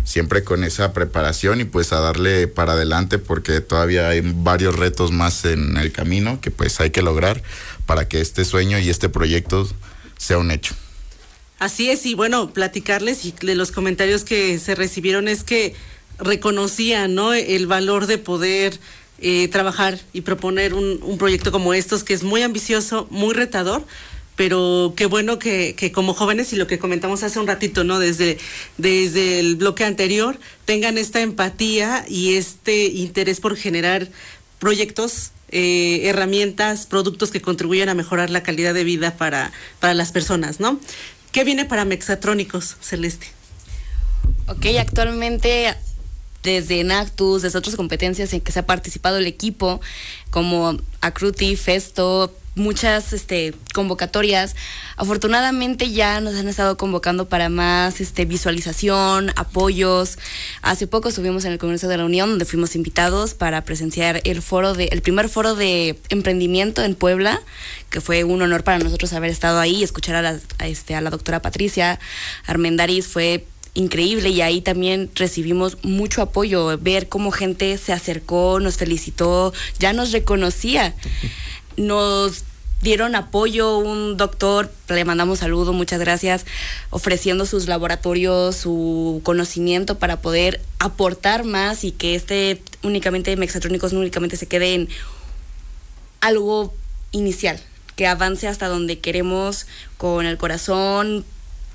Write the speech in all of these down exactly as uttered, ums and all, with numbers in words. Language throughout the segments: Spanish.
siempre con esa preparación y pues a darle para adelante porque todavía hay varios retos más en el camino que pues hay que lograr para que este sueño y este proyecto sea un hecho. Así es, y bueno, platicarles y de los comentarios que se recibieron es que reconocían, ¿no?, el valor de poder eh, trabajar y proponer un, un proyecto como estos, que es muy ambicioso, muy retador, pero qué bueno que, que como jóvenes, y lo que comentamos hace un ratito, ¿no?, desde, desde el bloque anterior, tengan esta empatía y este interés por generar proyectos, eh, herramientas, productos que contribuyan a mejorar la calidad de vida para, para las personas, ¿no? ¿Qué viene para Mexatrónicos, Celeste? Ok, actualmente desde Enactus, desde otras competencias en que se ha participado el equipo, como Acruti, Festo, muchas este, convocatorias. Afortunadamente ya nos han estado convocando para más este, visualización, apoyos. Hace poco estuvimos en el Congreso de la Unión, donde fuimos invitados para presenciar el foro de, el primer foro de emprendimiento en Puebla, que fue un honor para nosotros haber estado ahí y escuchar a la, a este, a la doctora Patricia Armendariz. Fue increíble, y ahí también recibimos mucho apoyo, ver cómo gente se acercó, nos felicitó, ya nos reconocía. Nos dieron apoyo, un doctor, le mandamos saludo, muchas gracias, ofreciendo sus laboratorios, su conocimiento para poder aportar más y que este únicamente Mexatrónicos no únicamente se quede en algo inicial, que avance hasta donde queremos con el corazón.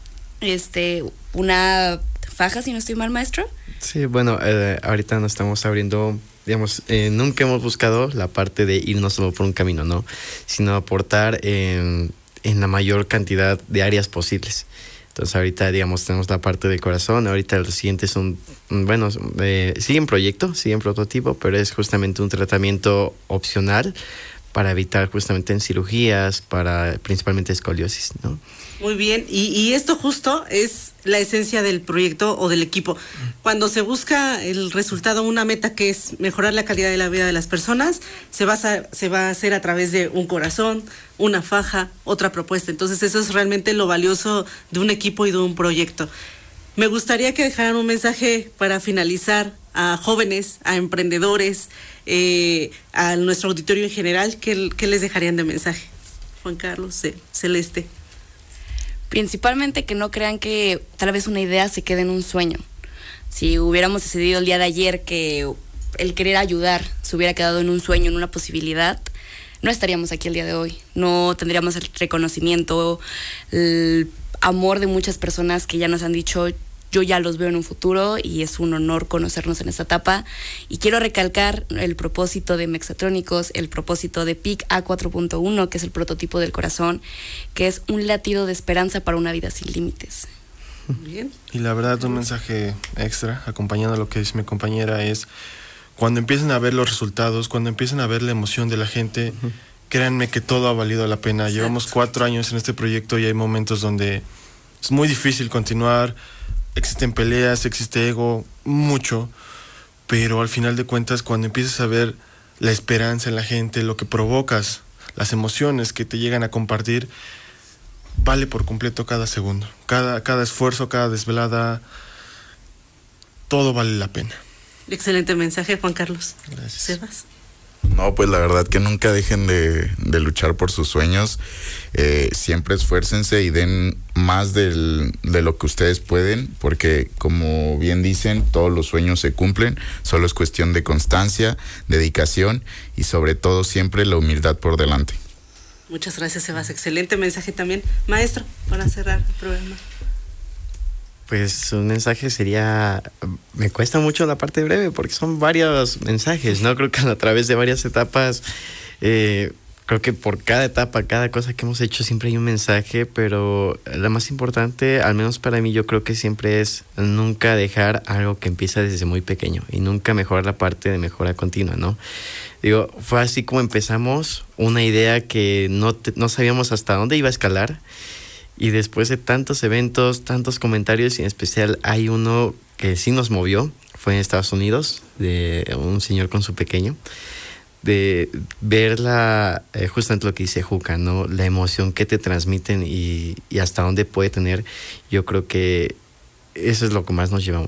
Este, una faja, si no estoy mal, maestro. Sí, bueno, eh, ahorita nos estamos abriendo, digamos, eh, nunca hemos buscado la parte de irnos solo por un camino, ¿no? Sino aportar en, en la mayor cantidad de áreas posibles. Entonces ahorita, digamos, tenemos la parte del corazón, ahorita los siguientes son, bueno, eh, siguen proyecto, siguen prototipo, pero es justamente un tratamiento opcional para evitar justamente en cirugías, para principalmente escoliosis, ¿no? Muy bien, y, y esto justo es la esencia del proyecto o del equipo. Cuando se busca el resultado, una meta que es mejorar la calidad de la vida de las personas, se va a, se va a hacer a través de un corazón, una faja, otra propuesta. Entonces eso es realmente lo valioso de un equipo y de un proyecto. Me gustaría que dejaran un mensaje para finalizar a jóvenes, a emprendedores, eh, a nuestro auditorio en general. ¿Qué, qué les dejarían de mensaje? Juan Carlos, Celeste. Principalmente que no crean que tal vez una idea se quede en un sueño. Si hubiéramos decidido el día de ayer que el querer ayudar se hubiera quedado en un sueño, en una posibilidad, no estaríamos aquí el día de hoy. No tendríamos el reconocimiento, el amor de muchas personas que ya nos han dicho, yo ya los veo en un futuro, y es un honor conocernos en esta etapa. Y quiero recalcar el propósito de Mexatrónicos, el propósito de P I C A cuatro punto uno, que es el prototipo del corazón, que es un latido de esperanza para una vida sin límites. Bien. Y la verdad, un mensaje extra, acompañando a lo que dice mi compañera, es cuando empiecen a ver los resultados, cuando empiecen a ver la emoción de la gente, uh-huh. créanme que todo ha valido la pena. Exacto. Llevamos cuatro años en este proyecto y hay momentos donde es muy difícil continuar. Existen peleas, existe ego, mucho, pero al final de cuentas, cuando empiezas a ver la esperanza en la gente, lo que provocas, las emociones que te llegan a compartir, vale por completo cada segundo, cada, cada esfuerzo, cada desvelada, todo vale la pena. Excelente mensaje, Juan Carlos. Gracias. Sebas. No, pues la verdad que nunca dejen de, de luchar por sus sueños, eh, siempre esfuércense y den más del, de lo que ustedes pueden, porque como bien dicen, todos los sueños se cumplen, solo es cuestión de constancia, dedicación y sobre todo siempre la humildad por delante. Muchas gracias, Sebas, excelente mensaje también. Maestro, para cerrar el programa. Pues un mensaje sería, me cuesta mucho la parte breve porque son varios mensajes, ¿no? Creo que a través de varias etapas, eh, creo que por cada etapa, cada cosa que hemos hecho siempre hay un mensaje, pero lo más importante, al menos para mí, yo creo que siempre es nunca dejar algo que empieza desde muy pequeño y nunca mejorar la parte de mejora continua, ¿no? Digo, fue así como empezamos, una idea que no, te, no sabíamos hasta dónde iba a escalar. Y después de tantos eventos, tantos comentarios, y en especial hay uno que sí nos movió, fue en Estados Unidos, de un señor con su pequeño, de ver la, eh, justamente lo que dice Juca, ¿no? La emoción que te transmiten y, y hasta dónde puede tener. Yo creo que eso es lo que más nos llevamos,